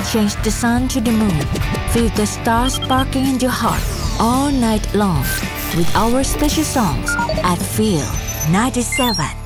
change the sun to the moon. Feel the stars sparkling in your heart all night long with our special songs at Feel 97.